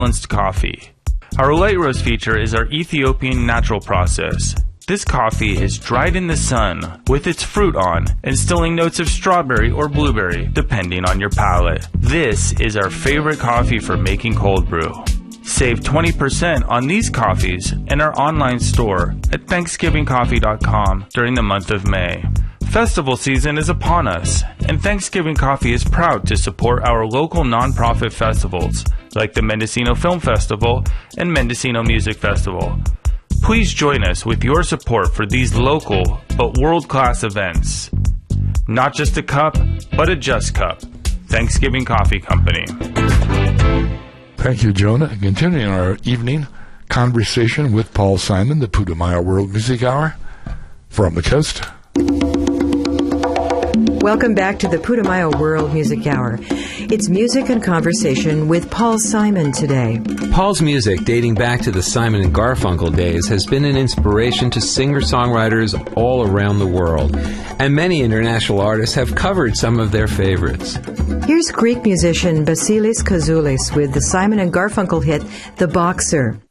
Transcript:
balanced coffee. Our light roast feature is our Ethiopian natural process. This coffee is dried in the sun with its fruit on, instilling notes of strawberry or blueberry, depending on your palate. This is our favorite coffee for making cold brew. Save 20% on these coffees in our online store at ThanksgivingCoffee.com during the month of May. Festival season is upon us, and Thanksgiving Coffee is proud to support our local nonprofit festivals like the Mendocino Film Festival and Mendocino Music Festival. Please join us with your support for these local but world-class events. Not just a cup, but a just cup. Thanksgiving Coffee Company. Thank you, Jonah. Continuing our evening conversation with Paul Simon, the Putumayo World Music Hour from the coast. Welcome back to the Putumayo World Music Hour. It's music and conversation with Paul Simon today. Paul's music, dating back to the Simon and Garfunkel days, has been an inspiration to singer-songwriters all around the world, and many international artists have covered some of their favorites. Here's Greek musician Basilis Kazoulis with the Simon and Garfunkel hit, The Boxer.